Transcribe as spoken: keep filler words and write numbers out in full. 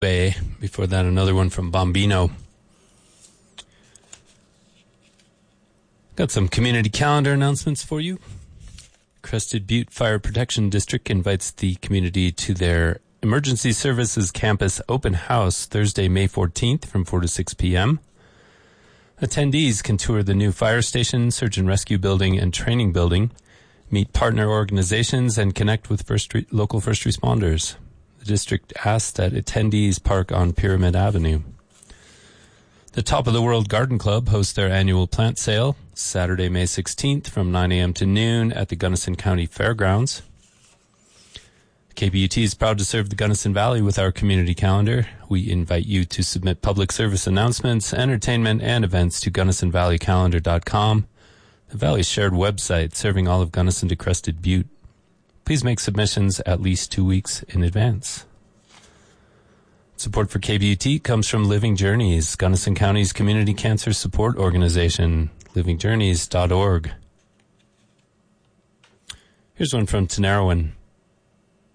Bay. Before that, another one from Bombino. Got some community calendar announcements for you. Crested Butte Fire Protection District invites the community to their Emergency Services Campus Open House Thursday, May fourteenth from four to six p.m. Attendees can tour the new fire station, search and rescue building, and training building, meet partner organizations, and connect with first re- local first responders. The district asks that attendees park on Pyramid Avenue. The Top of the World Garden Club hosts their annual plant sale Saturday, May sixteenth from nine a.m. to noon at the Gunnison County Fairgrounds. K B U T is proud to serve the Gunnison Valley with our community calendar. We invite you to submit public service announcements, entertainment, and events to gunnison valley calendar dot com, the Valley's shared website serving all of Gunnison to Crested Butte. Please make submissions at least two weeks in advance. Support for K B U T comes from Living Journeys, Gunnison County's community cancer support organization, living journeys dot org. Here's one from Tinariwen.